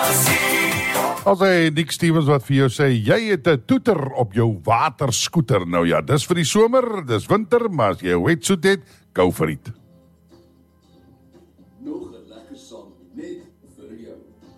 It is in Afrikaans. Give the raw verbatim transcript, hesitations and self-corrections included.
As hy Nick Stevens wat vir jou sê, jy het 'n toeter op jou waterskooter. Nou ja, dis vir die somer, dis winter, maar as jy 'n wetsuit het, go for it. Nog 'n lekker sang net vir jou.